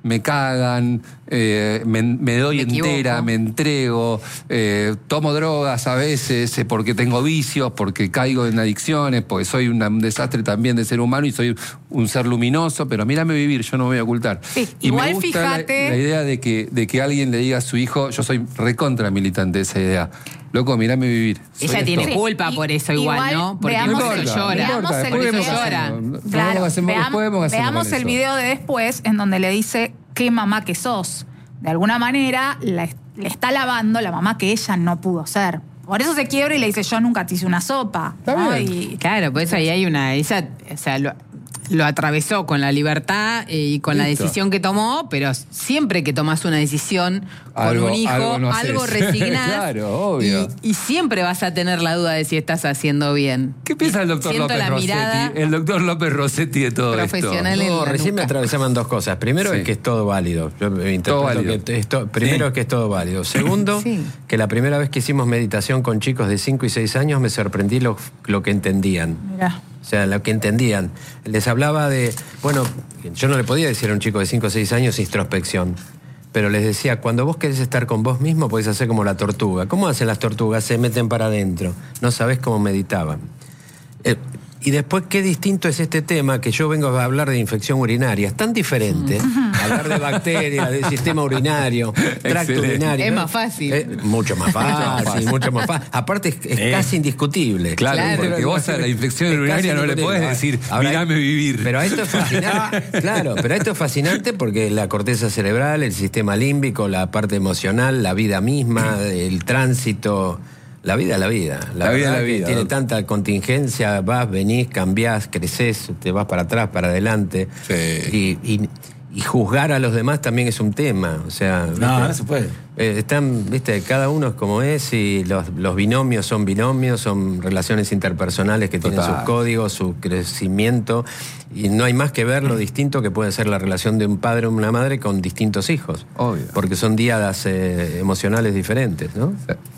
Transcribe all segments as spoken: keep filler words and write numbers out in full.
me cagan, eh, me, me doy me entera, equivoco. me entrego, eh, tomo drogas a veces eh, porque tengo vicios, porque caigo en adicciones, porque soy una, un desastre también de ser humano y soy un ser luminoso, pero mírame vivir, yo no me voy a ocultar. Sí, y igual me gusta fíjate... la, la idea de que, de que alguien le diga a su hijo, yo soy recontra militante de esa idea. Loco, mírame vivir. Soy Ella tiene esto. culpa Sí, por eso y- igual, igual ¿no? Porque veamos no el- llora. veamos el por eso video. llora. Claro, Claro, hacemos, veam- después vemos qué hacemos veamos con el eso. video de después en donde le dice qué mamá que sos. De alguna manera la est- le está lavando la mamá que ella no pudo ser. Por eso se quiebra y le dice, yo nunca te hice una sopa. Está ¿no? bien. Y- Claro, pues ahí hay una... Ella, o sea, lo, lo atravesó con la libertad eh, y con la Listo. decisión que tomó, pero siempre que tomas una decisión con Algo- un hijo, algo algo, no haces. resignás. Claro, obvio. Y, y siempre vas a tener la duda de si estás haciendo bien. ¿Qué piensa el doctor Siento López la Rossetti? mirada El doctor López Rossetti de todo profesional esto. en No, la recién me nuca. atravesaban dos cosas. Primero Sí. es que es todo válido. Yo me interpreto Todo válido. que esto- primero Sí. es que es todo válido. Segundo, Sí. que la primera vez que hicimos meditación con chicos de cinco y seis años me sorprendí lo, lo que entendían. Mirá. O sea, lo que entendían. Les hablaba de... Bueno, yo no le podía decir a un chico de cinco o seis años introspección. Pero les decía, cuando vos querés estar con vos mismo, podés hacer como la tortuga. ¿Cómo hacen las tortugas? Se meten para adentro. No sabés cómo meditaban. Eh, y después, qué distinto es este tema, que yo vengo a hablar de infección urinaria. Es tan diferente. Hablar de bacterias, del sistema urinario, tracto Excelente. urinario. Es más fácil. Eh, mucho más fácil, mucho más fácil. Aparte, es, es Eh. casi indiscutible. Claro, Claro. porque vos a la infección Es urinaria casi no le indiscutible. podés decir, Ahora, mirame vivir. Pero esto es fascinante. Claro, pero esto es fascinante porque la corteza cerebral, el sistema límbico, la parte emocional, la vida misma, el tránsito. La vida es la vida. La vida es verdad la que vida, tiene ¿no? tanta contingencia, vas, venís, cambiás, creces, te vas para atrás, para adelante. Sí. Y, y- y juzgar a los demás también es un tema. O sea, No, ¿viste? no se puede. Eh, están, viste, cada uno es como es y los, los binomios son binomios, son relaciones interpersonales que tienen Total. sus códigos, su crecimiento y no hay más que ver lo distinto que puede ser la relación de un padre o una madre con distintos hijos. Obvio. Porque son díadas eh, emocionales diferentes, ¿no?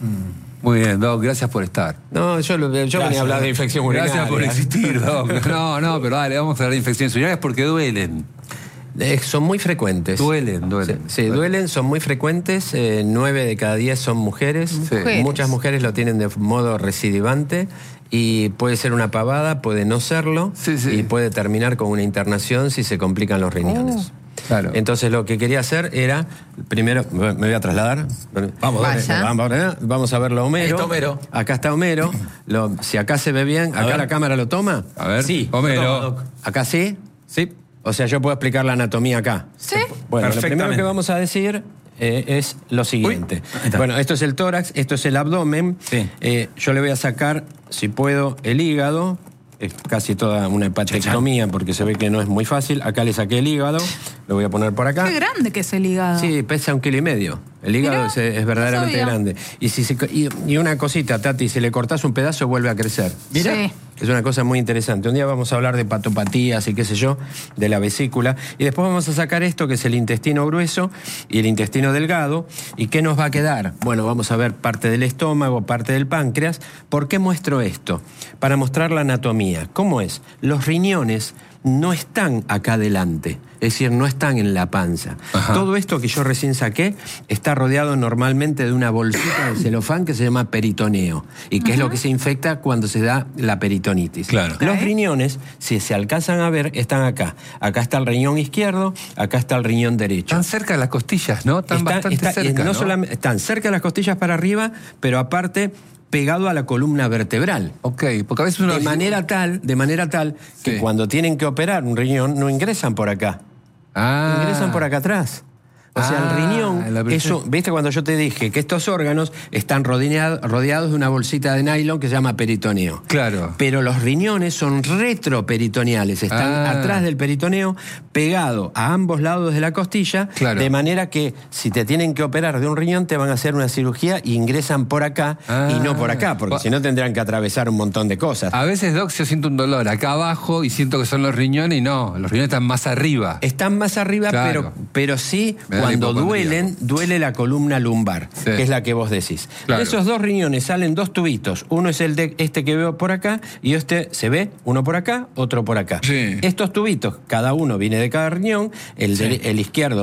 Muy bien, Doc, gracias por estar. No, yo, lo- yo venía a hablar de infección urinaria. Gracias por existir, Doc. No, no, pero dale, vamos a hablar de infecciones urinarias porque duelen. Eh, son muy frecuentes. Duelen, duelen. Sí, sí, duelen, son muy frecuentes. Eh, nueve de cada diez son mujeres. Mujeres. Muchas mujeres lo tienen de modo recidivante y puede ser una pavada, puede no serlo Sí, sí. y puede terminar con una internación si se complican los riñones. Claro. Entonces lo que quería hacer era, primero, me me voy a trasladar. Vamos, Vaya. Vamos, a- vamos a verlo a Homero. Ahí está Homero. Acá está Homero. Lo- si acá se ve bien, A acá ver. la cámara lo toma. A ver, Sí, Homero. toma, Doc. ¿Acá sí? Sí. O sea, yo puedo explicar la anatomía acá. Sí. Bueno, lo primero Perfectamente. que vamos a decir eh, es lo siguiente. Uy, ahí está. Bueno, esto es el tórax, esto es el abdomen. Sí. Eh, yo le voy a sacar, si puedo, el hígado. Es casi toda una hepatectomía porque se ve que no es muy fácil. Acá le saqué el hígado, lo voy a poner por acá. Qué grande que es el hígado. Sí, pesa un kilo y medio. El hígado Mirá, es, es verdaderamente no sabía. grande. Y, si se co- y, y una cosita, Tati, si le cortás un pedazo vuelve a crecer. Mirá. Sí. Es una cosa muy interesante. Un día vamos a hablar de patopatías y qué sé yo, de la vesícula. Y después vamos a sacar esto, que es el intestino grueso y el intestino delgado. ¿Y qué nos va a quedar? Bueno, vamos a ver parte del estómago, parte del páncreas. ¿Por qué muestro esto? Para mostrar la anatomía. ¿Cómo es? Los riñones no están acá adelante, es decir, no están en la panza. Ajá. Todo esto que yo recién saqué está rodeado normalmente de una bolsita de celofán que se llama peritoneo y que es lo que se infecta cuando se da la peritonitis. Claro. Los Ok. riñones, si se alcanzan a ver, están acá. Acá está el riñón izquierdo, acá está el riñón derecho. Están cerca de las costillas, ¿no? Están Está- bastante está- cerca, no ¿no? solamente- están cerca de las costillas para arriba, pero aparte pegado a la columna vertebral. Ok, porque a veces uno... De manera tal, de manera tal que Sí. cuando tienen que operar un riñón no ingresan por acá, Ah. ingresan por acá atrás. O sea, Ah, el la riñón, presión. eso, viste cuando yo te dije que estos órganos están rodeados, rodeados de una bolsita de nylon que se llama peritoneo. Claro. Pero los riñones son retroperitoneales, están Ah. atrás del peritoneo, pegado a ambos lados de la costilla, Claro. de manera que si te tienen que operar de un riñón te van a hacer una cirugía y ingresan por acá Ah. y no por acá, porque Va- si no tendrán que atravesar un montón de cosas. A veces, Doc, yo siento un dolor acá abajo y siento que son los riñones y no, los riñones están más arriba. Están más arriba, Claro. pero, pero sí, Me da cuando hipocondría. duelen, duele la columna lumbar, Sí. que es la que vos decís. Claro. De esos dos riñones salen dos tubitos. Uno es el de este que veo por acá y este se ve, uno por acá, otro por acá. Sí. Estos tubitos, cada uno viene de cada riñón, el, de- el izquierdo